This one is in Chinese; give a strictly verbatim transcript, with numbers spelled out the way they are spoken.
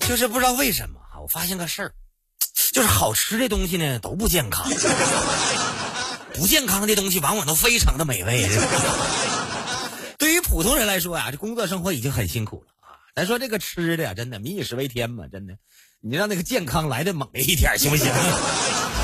就是不知道为什么啊，我发现个事儿，就是好吃的东西呢都不健康，不健康的东西往往都非常的美味。对于普通人来说啊，这工作生活已经很辛苦了啊。咱说这个吃的呀，真的民以食为天嘛，真的，你让那个健康来的猛一点行不行？